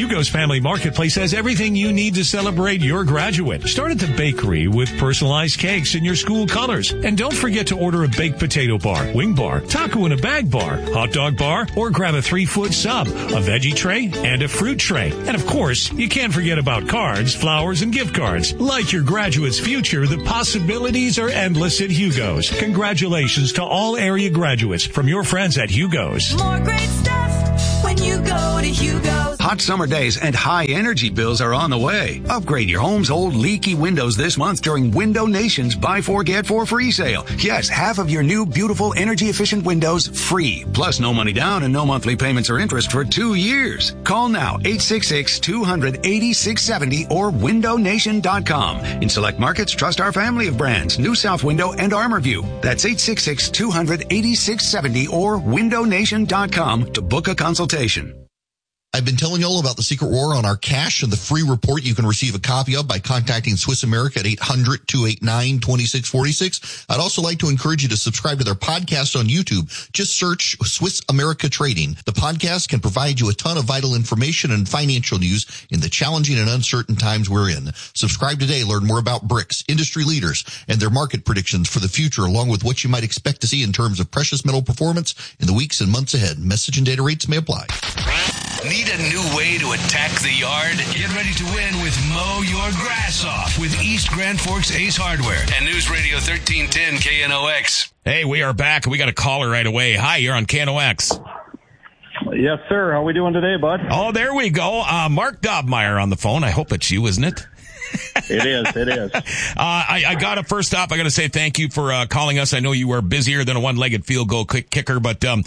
Hugo's Family Marketplace has everything you need to celebrate your graduate. Start at the bakery with personalized cakes in your school colors. And don't forget to order a baked potato bar, wing bar, taco in a bag bar, hot dog bar, or grab a 3-foot sub, a veggie tray, and a fruit tray. And of course, you can't forget about cards, flowers, and gift cards. Like your graduate's future, the possibilities are endless at Hugo's. Congratulations to all area graduates from your friends at Hugo's. More great stuff when you go to Hugo's. Hot summer days and high energy bills are on the way. Upgrade your home's old leaky windows this month during Window Nation's Buy 4 Get 4 free sale. Yes, half of your new beautiful energy efficient windows free. Plus no money down and no monthly payments or interest for 2 years. Call now 866-200-8670 or windownation.com. In select markets, trust our family of brands, New South Window and ArmorView. That's 866-200-8670 or windownation.com to book a consultation. I've been telling you all about the Secret War on our cash and the free report you can receive a copy of by contacting Swiss America at 800-289-2646. I'd also like to encourage you to subscribe to their podcast on YouTube. Just search Swiss America Trading. The podcast can provide you a ton of vital information and financial news in the challenging and uncertain times we're in. Subscribe today. Learn more about BRICS, industry leaders, and their market predictions for the future, along with what you might expect to see in terms of precious metal performance in the weeks and months ahead. Message and data rates may apply. Need a new way to attack the yard? Get ready to win with Mow Your Grass Off with East Grand Forks Ace Hardware and News Radio 1310 KNOX. Hey, we are back. We got a caller right away. Hi, you're on KNOX. Yes, sir. How are we doing today, bud? Oh, there we go. Mark Dobmeyer on the phone. I hope it's you, isn't it? It is. I got to first off, I got to say thank you for calling us. I know you were busier than a one-legged field goal kicker, but now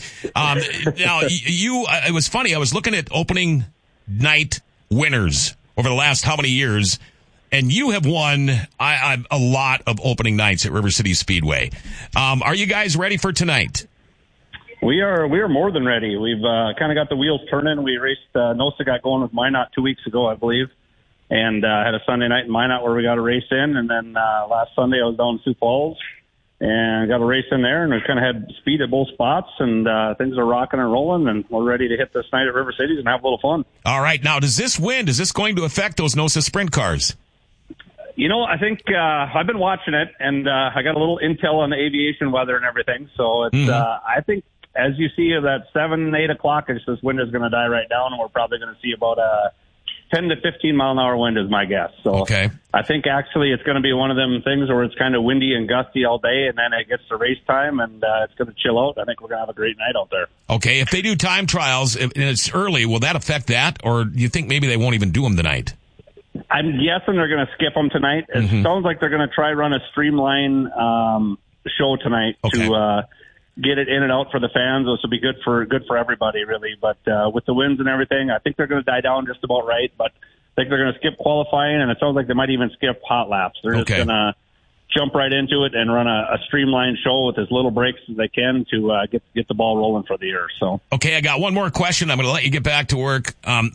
it was funny. I was looking at opening night winners over the last how many years, and you have won a lot of opening nights at River City Speedway. Are you guys ready for tonight? We are more than ready. We've kind of got the wheels turning. We raced NOSA got going with Minot 2 weeks ago, I believe. And had a Sunday night in Minot where we got a race in. And then last Sunday I was down in Sioux Falls and got a race in there. And we kind of had speed at both spots. And things are rocking and rolling. And we're ready to hit this night at River Cities and have a little fun. All right. Now, is this going to affect those NOSA sprint cars? You know, I think I've been watching it. And I got a little intel on the aviation weather and everything. So it's I think as you see that 7, 8 o'clock, this wind is going to die right down. And we're probably going to see about 10 to 15 mile an hour wind is my guess. So okay. I think actually it's going to be one of them things where it's kind of windy and gusty all day, and then it gets to race time and it's going to chill out. I think we're going to have a great night out there. Okay. If they do time trials and it's early, will that affect that? Or do you think maybe they won't even do them tonight? I'm guessing they're going to skip them tonight. It sounds like they're going to try run a streamline show tonight to get it in and out for the fans. This will be good for everybody, really. But with the winds and everything, I think they're going to die down just about right. But I think they're going to skip qualifying, and it sounds like they might even skip hot laps. They're just going to jump right into it and run a streamlined show with as little breaks as they can to get the ball rolling for the year. So okay, I got one more question. I'm going to let you get back to work.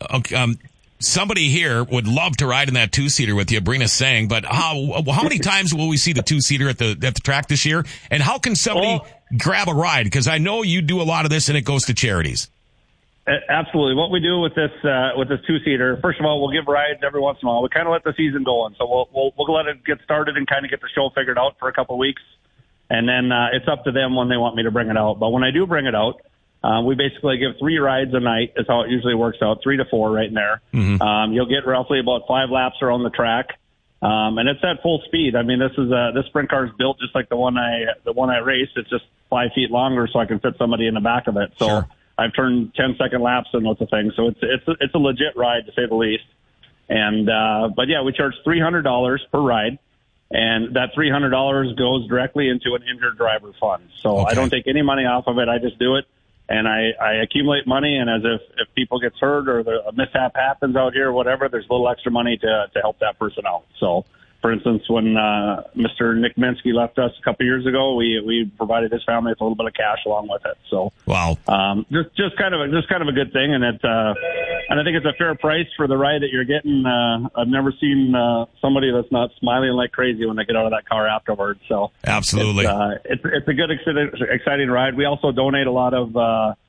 Somebody here would love to ride in that 2-seater with you, Brina Sang, but how many times will we see the 2-seater at the track this year? And how can somebody grab a ride? Because I know you do a lot of this and it goes to charities. Absolutely. What we do with this 2-seater, first of all, we'll give rides every once in a while. We kind of let the season go on. So we'll let it get started and kind of get the show figured out for a couple of weeks. And then it's up to them when they want me to bring it out. But when I do bring it out, we basically give 3 rides a night is how it usually works out, 3 to 4 right in there. You'll get roughly about 5 laps around the track. And it's at full speed. I mean, this sprint car is built just like the one I raced. It's just 5 feet longer so I can fit somebody in the back of it. So sure. I've turned 10-second laps and lots of things. So it's a legit ride to say the least. And, but yeah, we charge $300 per ride. And that $300 goes directly into an injured driver fund. So I don't take any money off of it. I just do it. And I accumulate money, and as if people gets hurt or a mishap happens out here or whatever, there's a little extra money to help that person out. So, for instance, when Mr. Nick Minsky left us a couple of years ago, we provided his family with a little bit of cash along with it. So, wow, just kind of a good thing, and and I think it's a fair price for the ride that you're getting. I've never seen somebody that's not smiling like crazy when they get out of that car afterwards. So, absolutely, it's a good, exciting ride. We also donate a lot of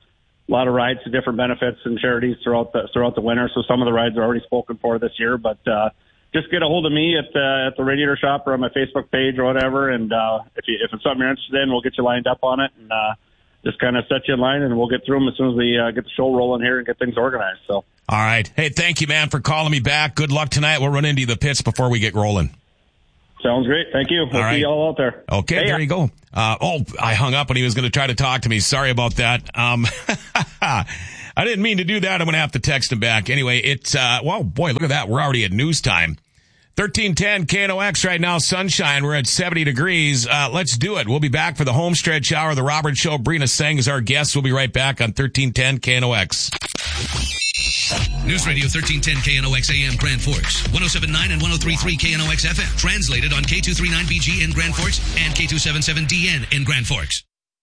lot of rides to different benefits and charities throughout the winter. So some of the rides are already spoken for this year, but just get a hold of me at the Radiator Shop or on my Facebook page or whatever. And if it's something you're interested in, we'll get you lined up on it and just kind of set you in line, and we'll get through them as soon as we get the show rolling here and get things organized. So. All right. Hey, thank you, man, for calling me back. Good luck tonight. We'll run into the pits before we get rolling. Sounds great. Thank you. We'll see you all out there. Okay, there you go. I hung up when he was going to try to talk to me. Sorry about that. I didn't mean to do that. I'm going to have to text him back. Anyway, it's, well, boy, look at that. We're already at news time. 1310 KNOX right now, sunshine. We're at 70 degrees. Let's do it. We'll be back for the home stretch hour. The Robert Show. Brina Singh is our guest. We'll be right back on 1310 KNOX. News Radio 1310 KNOX AM Grand Forks, 107.9 and 103.3 KNOX FM. Translated on K239BG in Grand Forks and K277DN in Grand Forks.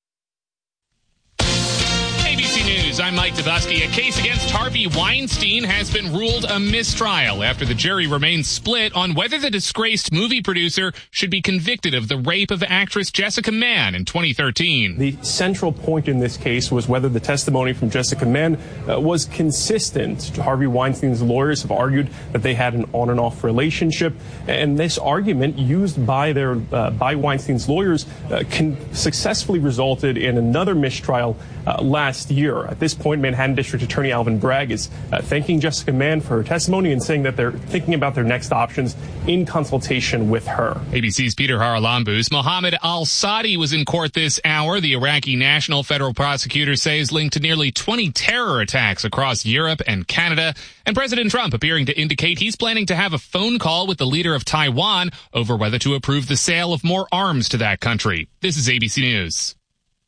ABC News, I'm Mike Dubusky. A case against Harvey Weinstein has been ruled a mistrial after the jury remains split on whether the disgraced movie producer should be convicted of the rape of actress Jessica Mann in 2013. The central point in this case was whether the testimony from Jessica Mann was consistent. Harvey Weinstein's lawyers have argued that they had an on and off relationship, and this argument used by Weinstein's lawyers successfully resulted in another mistrial last year. At this point, Manhattan District Attorney Alvin Bragg is thanking Jessica Mann for her testimony and saying that they're thinking about their next options in consultation with her. ABC's Peter Haralambous. Mohammed al-Sadi was in court this hour. The Iraqi national federal prosecutor says linked to nearly 20 terror attacks across Europe and Canada. And President Trump appearing to indicate he's planning to have a phone call with the leader of Taiwan over whether to approve the sale of more arms to that country. This is ABC News.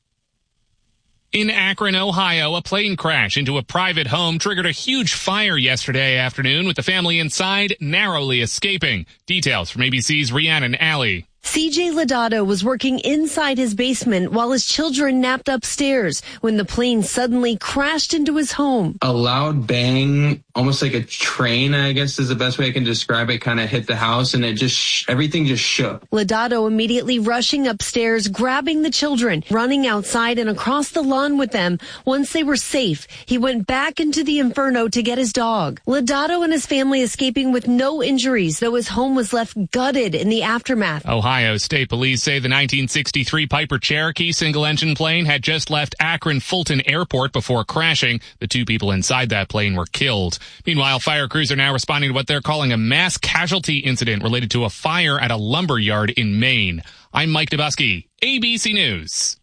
In Akron, Ohio, a plane crash into a private home triggered a huge fire yesterday afternoon, with the family inside narrowly escaping. Details from ABC's Rhiannon Alley. CJ Lodato was working inside his basement while his children napped upstairs when the plane suddenly crashed into his home. A loud bang, almost like a train, I guess is the best way I can describe it, kind of hit the house, and it just, everything just shook. Lodato immediately rushing upstairs, grabbing the children, running outside and across the lawn with them. Once they were safe, he went back into the inferno to get his dog. Lodato and his family escaping with no injuries, though his home was left gutted in the aftermath. Ohio State Police say the 1963 Piper Cherokee single-engine plane had just left Akron Fulton Airport before crashing. The two people inside that plane were killed. Meanwhile, fire crews are now responding to what they're calling a mass casualty incident related to a fire at a lumber yard in Maine. I'm Mike Dubusky, ABC News.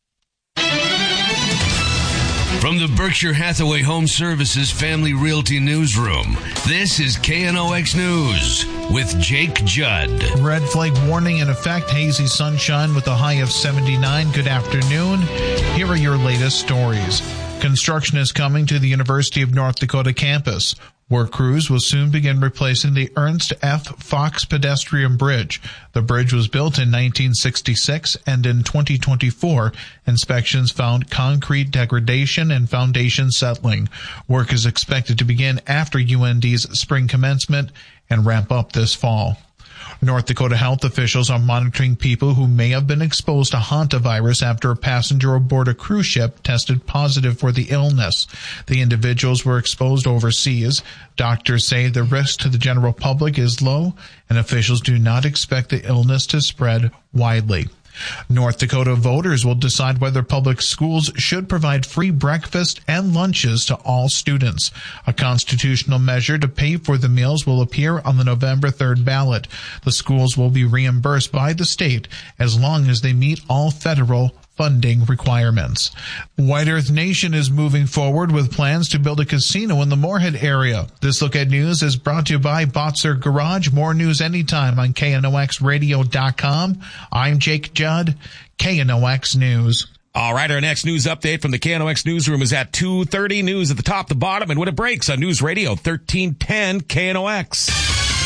From the Berkshire Hathaway Home Services Family Realty Newsroom, this is KNOX News with Jake Judd. Red flag warning in effect, hazy sunshine with a high of 79. Good afternoon. Here are your latest stories. Construction is coming to the University of North Dakota campus. Work crews will soon begin replacing the Ernst F. Fox pedestrian bridge. The bridge was built in 1966, and in 2024, inspections found concrete degradation and foundation settling. Work is expected to begin after UND's spring commencement and ramp up this fall. North Dakota health officials are monitoring people who may have been exposed to hantavirus after a passenger aboard a cruise ship tested positive for the illness. The individuals were exposed overseas. Doctors say the risk to the general public is low, and officials do not expect the illness to spread widely. North Dakota voters will decide whether public schools should provide free breakfast and lunches to all students. A constitutional measure to pay for the meals will appear on the November 3rd ballot. The schools will be reimbursed by the state as long as they meet all federal funding requirements. White Earth Nation is moving forward with plans to build a casino in the Moorhead area. This Look at News is brought to you by Botzer Garage. More news anytime on KNOXradio.com. I'm Jake Judd, KNOX News. All right, our next news update from the KNOX newsroom is at 2:30. News at the top, the bottom, and when it breaks on News Radio 1310 KNOX.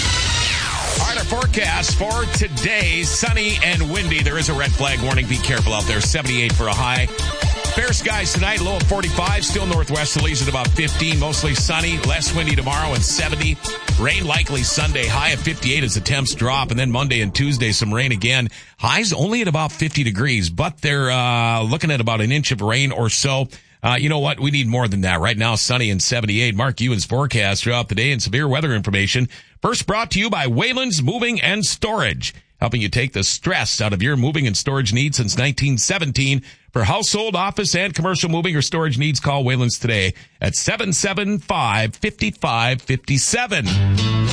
All right, our forecast for today, sunny and windy. There is a red flag warning. Be careful out there. 78 for a high. Fair skies tonight, low of 45. Still northwesterlies at about 15. Mostly sunny, less windy tomorrow and 70. Rain likely Sunday, high of 58 as the temps drop. And then Monday and Tuesday, some rain again. Highs only at about 50 degrees, but they're looking at about an inch of rain or so. You know what? We need more than that. Right now, sunny and 78. Mark Ewan's forecast throughout the day and severe weather information. First brought to you by Wayland's Moving and Storage, helping you take the stress out of your moving and storage needs since 1917. For household, office, and commercial moving or storage needs, call Wayland's today at 775-5557.